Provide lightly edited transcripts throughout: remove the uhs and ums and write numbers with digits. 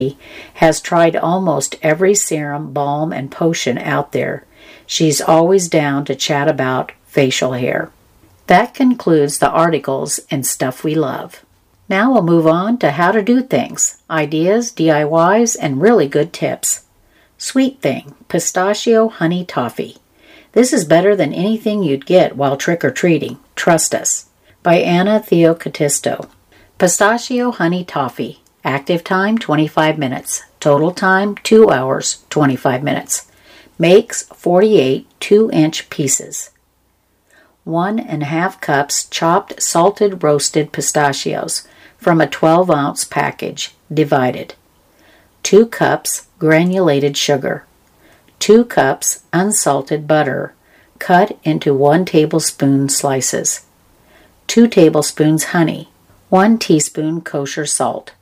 has tried almost every serum, balm, and potion out there. She's always down to chat about facial hair. That concludes the articles and stuff we love. Now we'll move on to how to do things, ideas, DIYs, and really good tips. Sweet Thing, Pistachio Honey Toffee. This is better than anything you'd get while trick-or-treating. Trust us. By Anna Theocatisto. Pistachio Honey Toffee. Active time, 25 minutes. Total time, 2 hours, 25 minutes. Makes 48 2-inch pieces. 1½ cups chopped salted roasted pistachios from a 12-ounce package, divided. 2 cups granulated sugar. 2 cups unsalted butter, cut into 1 tablespoon slices. 2 tablespoons honey. 1 teaspoon kosher salt.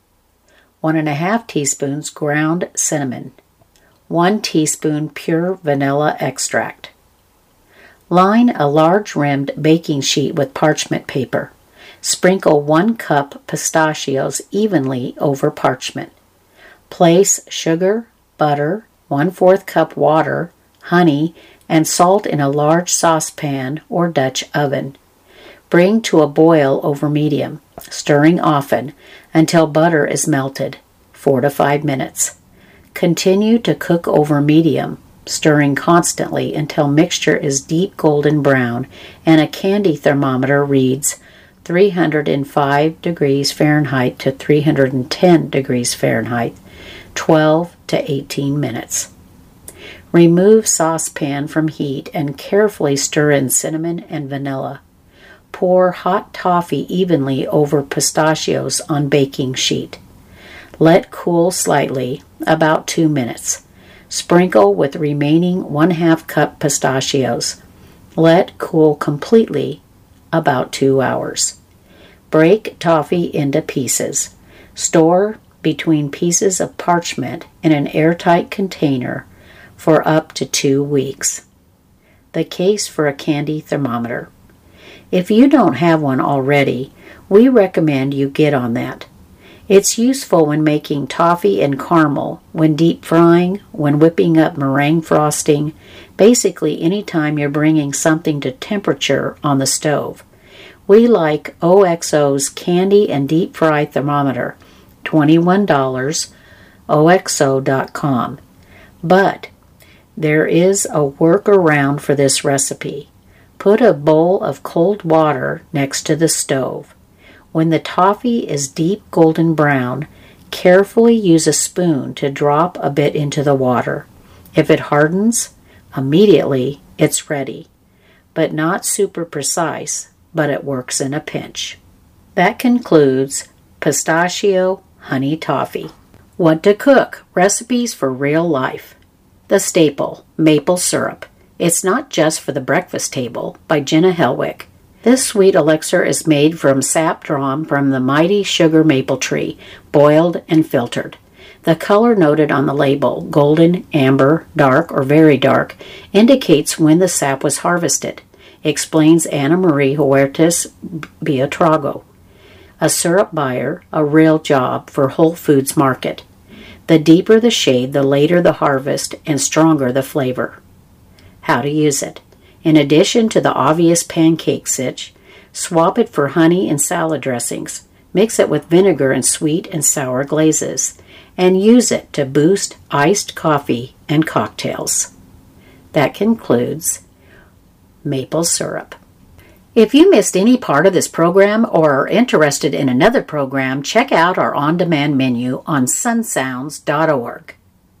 1½ teaspoons ground cinnamon. 1 teaspoon pure vanilla extract. Line a large-rimmed baking sheet with parchment paper. Sprinkle 1 cup pistachios evenly over parchment. Place sugar, butter, 1/4 cup water, honey, and salt in a large saucepan or Dutch oven. Bring to a boil over medium, stirring often until butter is melted, 4 to 5 minutes. Continue to cook over medium, stirring constantly until mixture is deep golden brown and a candy thermometer reads 305 degrees Fahrenheit to 310 degrees Fahrenheit, 12 to 18 minutes. Remove saucepan from heat and carefully stir in cinnamon and vanilla. Pour hot toffee evenly over pistachios on baking sheet. Let cool slightly, about 2 minutes. Sprinkle with remaining 1/2 cup pistachios. Let cool completely, about 2 hours. Break toffee into pieces. Store between pieces of parchment in an airtight container for up to 2 weeks. The case for a candy thermometer. If you don't have one already, we recommend you get on that. It's useful when making toffee and caramel, when deep frying, when whipping up meringue frosting, basically any time you're bringing something to temperature on the stove. We like OXO's Candy and Deep Fry Thermometer, $21, OXO.com. But there is a workaround for this recipe. Put a bowl of cold water next to the stove. When the toffee is deep golden brown, carefully use a spoon to drop a bit into the water. If it hardens, immediately it's ready. But not super precise, but it works in a pinch. That concludes Pistachio Honey Toffee. What to cook? Recipes for real life. The staple, maple syrup. It's Not Just for the Breakfast Table by Jenna Helwick. This sweet elixir is made from sap drawn from the mighty sugar maple tree, boiled and filtered. The color noted on the label, golden, amber, dark, or very dark, indicates when the sap was harvested, explains Ana Marie Huertas Buitrago, a syrup buyer, a real job for Whole Foods Market. The deeper the shade, the later the harvest, and stronger the flavor. How to use it. In addition to the obvious pancake sitch, swap it for honey and salad dressings. Mix it with vinegar and sweet and sour glazes, and use it to boost iced coffee and cocktails. That concludes maple syrup. If you missed any part of this program or are interested in another program, check out our on-demand menu on sunsounds.org.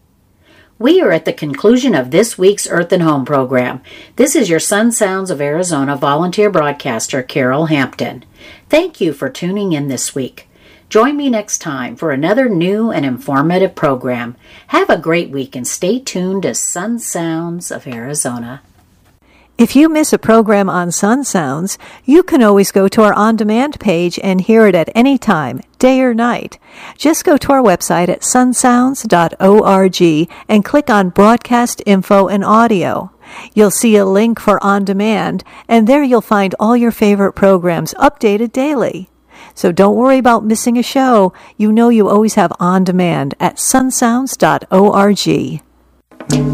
We are at the conclusion of this week's Earth and Home program. This is your Sun Sounds of Arizona volunteer broadcaster, Carol Hampton. Thank you for tuning in this week. Join me next time for another new and informative program. Have a great week and stay tuned to Sun Sounds of Arizona. If you miss a program on Sun Sounds, you can always go to our on-demand page and hear it at any time, day or night. Just go to our website at sunsounds.org and click on Broadcast Info and Audio. You'll see a link for On Demand, and there you'll find all your favorite programs updated daily. So don't worry about missing a show. You know you always have On Demand at sunsounds.org.